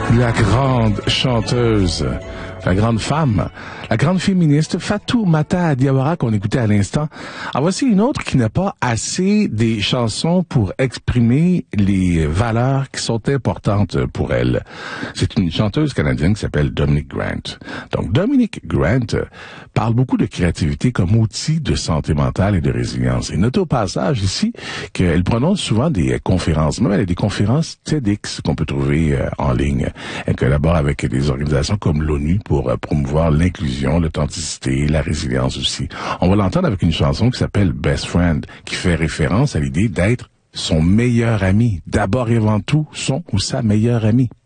La grande chanteuse, la grande femme, la grande féministe Fatoumata Diawara qu'on écoutait à l'instant. Ah, voici une autre qui n'a pas assez des chansons pour exprimer les valeurs qui sont importantes pour elle. C'est une chanteuse canadienne qui s'appelle Dominique Grant. Donc Dominique Grant parle beaucoup de créativité comme outil de santé mentale et de résilience. Et notez au passage ici qu'elle prononce souvent des conférences, même elle a des conférences TEDx qu'on peut trouver en ligne. Elle collabore avec des organisations comme l'ONU pour promouvoir l'inclusion, l'authenticité, la résilience aussi. On va l'entendre avec une chanson qui s'appelle Best Friend, qui fait référence à l'idée d'être son meilleur ami. D'abord et avant tout, son ou sa meilleure amie.